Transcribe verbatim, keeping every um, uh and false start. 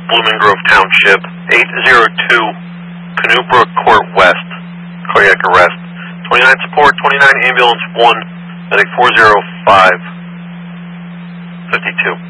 Blooming Grove Township, eight oh two Canoebrook Court West, cardiac arrest. twenty-nine support, twenty-nine ambulance one, medic four oh five fifty-two.